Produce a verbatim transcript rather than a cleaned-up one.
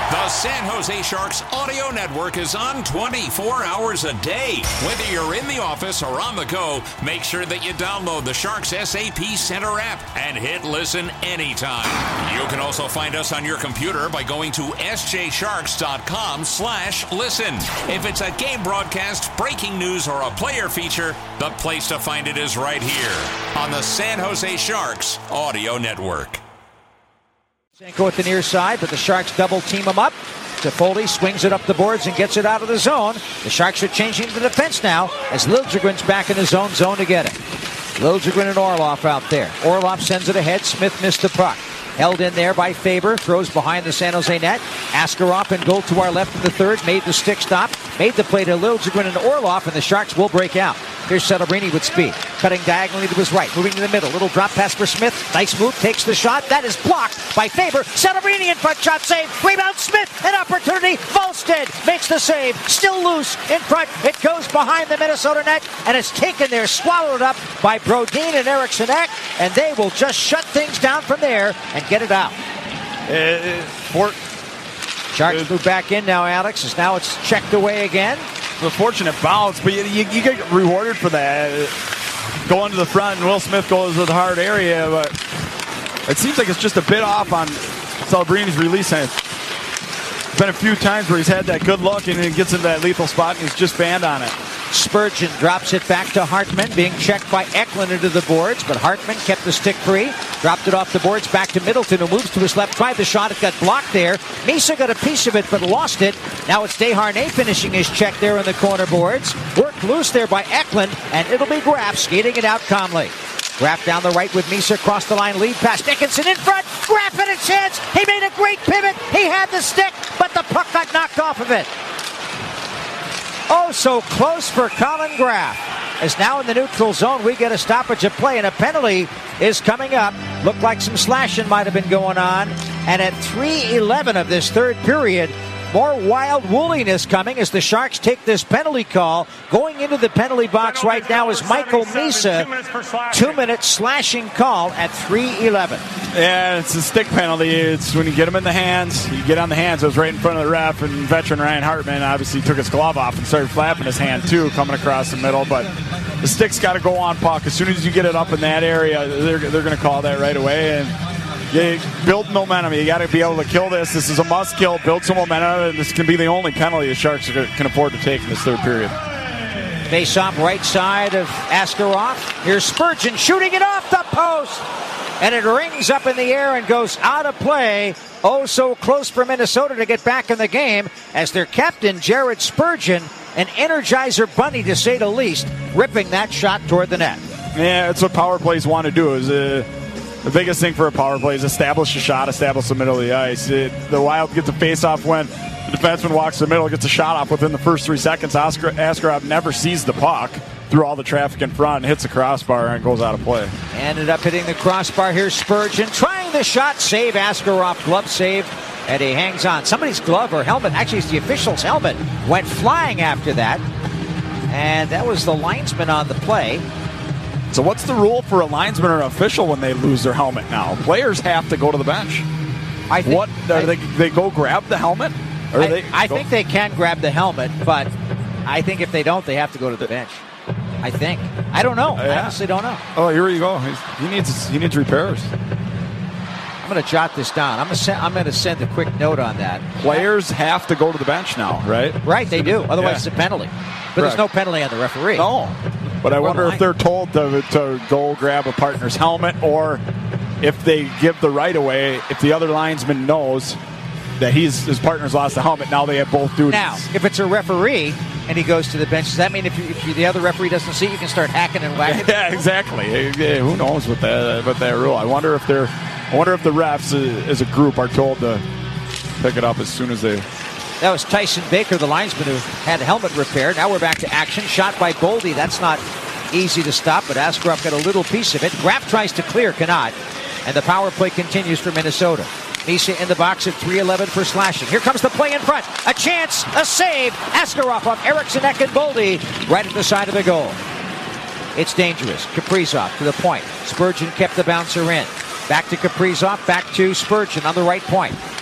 The San Jose Sharks audio network is on twenty-four hours a day. Whether you're in the office or on the go, make sure that you download the Sharks S A P Center app and hit listen anytime. You can also find us on your computer by going to s j sharks dot com slash listen. If it's a game broadcast, breaking news, or a player feature, the place to find it is right here on the San Jose Sharks audio network. Senko at the near side, but the Sharks double team him up. Toffoli swings it up the boards and gets it out of the zone. The Sharks are changing the defense now as Liljegren's back in his own zone to get it. Liljegren and Orlov out there. Orlov sends it ahead. Smith missed the puck. Held in there by Faber. Throws behind the San Jose net. Askarov in goal to our left in the third. Made the stick stop. Made the play to Liljegren and Orlov, and the Sharks will break out. Here's Celebrini with speed. Cutting diagonally to his right. Moving to the middle. Little drop pass for Smith. Nice move. Takes the shot. That is blocked by Faber. Celebrini in front. Shot save. Rebound Smith. An opportunity. Volstead makes the save. Still loose in front. It goes behind the Minnesota net, and it's taken there. Swallowed up by Brodin and Eriksson Ek, and they will just shut things down from there and get it out. Uh, for, Sharks uh, move back in now, Alex, as now it's checked away again. The fortunate bounce, but you, you, you get rewarded for that. Going to the front, and Will Smith goes to the hard area, but it seems like it's just a bit off on Celebrini's release. And it's been a few times where he's had that good look, and he gets into that lethal spot, and he's just banned on it. Spurgeon drops it back to Hartman, being checked by Eklund into the boards, but Hartman kept the stick free, dropped it off the boards back to Middleton, who moves to his left, tried the shot, it got blocked there. Misa got a piece of it, but lost it. Now it's Desharnais finishing his check there in the corner boards. Worked loose there by Eklund, and it'll be Graf skating it out calmly. Graf down the right with Misa across the line, lead pass, Dickinson in front, Graf had a chance, he made a great pivot, he had the stick, but the puck got knocked off of it. Oh, so close for Colin Graf. As now in the neutral zone, we get a stoppage of play, and a penalty is coming up. Looked like some slashing might have been going on. And at three eleven of this third period, more wild wooliness coming as the Sharks take this penalty call. Going into the penalty box right now is Michael Misa. Two-minute slashing call at three eleven. Yeah, it's a stick penalty. It's when you get him in the hands, you get on the hands. It was right in front of the ref, and veteran Ryan Hartman obviously took his glove off and started flapping his hand too, coming across the middle. But the stick's got to go on puck. As soon as you get it up in that area, they're, they're going to call that right away. And you build momentum. You got to be able to kill this. This is a must-kill. Build some momentum, and this can be the only penalty the Sharks can afford to take in this third period. Face-off right side of Askarov. Here's Spurgeon shooting it off the post. And it rings up in the air and goes out of play. Oh, so close for Minnesota to get back in the game as their captain, Jared Spurgeon, an Energizer bunny to say the least, ripping that shot toward the net. Yeah, that's what power plays want to do. Is uh, the biggest thing for a power play is establish a shot, establish the middle of the ice. It, the Wild gets a face-off when the defenseman walks the middle, gets a shot off within the first three seconds. Oscar, Askarov never sees the puck through all the traffic in front and hits the crossbar and goes out of play. Ended up hitting the crossbar. Here's Spurgeon trying the shot. Save. Askarov glove save. And he hangs on. Somebody's glove or helmet, actually it's the official's helmet, went flying after that. And that was the linesman on the play. So what's the rule for a linesman or an official when they lose their helmet now? Players have to go to the bench. I think, what are I, they, they go grab the helmet? Or I, they I go? think they can grab the helmet, but I think if they don't, they have to go to the bench. I think. I don't know. Yeah. I honestly don't know. Oh, here you go. He's, he needs he needs repairs. I'm going to jot this down. I'm going to send, I'm going to send a quick note on that. Players have to go to the bench now, right? Right, they do. Otherwise, yeah. it's a penalty. But Correct. There's no penalty on the referee. No. But I Or wonder the if they're told to, to go grab a partner's helmet, or if they give the right away, if the other linesman knows that he's his partner's lost the helmet, now they have both duties. Now, if it's a referee and he goes to the bench, does that mean if, you, if you, the other referee doesn't see, you can start hacking and whacking? Yeah, exactly. Yeah, who knows what that what that rule? I wonder if they're. I wonder if the refs uh, as a group are told to pick it up as soon as they. That was Tyson Baker, the linesman, who had the helmet repaired. Now we're back to action. Shot by Boldy. That's not easy to stop, but Askarov got a little piece of it. Graf tries to clear, cannot. And the power play continues for Minnesota. Misa in the box at three eleven for slashing. Here comes the play in front. A chance, a save. Askarov on Eriksson Ek and Boldy right at the side of the goal. It's dangerous. Kaprizov to the point. Spurgeon kept the bouncer in. Back to Kaprizov, back to Spurgeon on the right point.